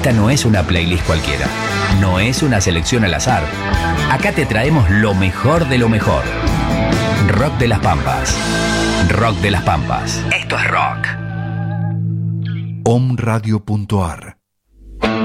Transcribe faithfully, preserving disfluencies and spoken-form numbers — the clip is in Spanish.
Esta no es una playlist cualquiera, no es una selección al azar. Acá te traemos lo mejor de lo mejor. Rock de las Pampas. Rock de las Pampas. Esto es rock. om radio punto a r